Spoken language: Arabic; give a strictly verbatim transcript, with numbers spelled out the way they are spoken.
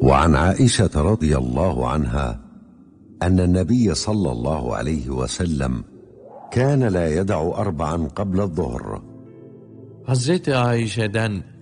وعن عائشة رضي الله عنها أن النبي صلى الله عليه وسلم كان لا يدع أربعا قبل الظهر. Hazreti Ayşe'den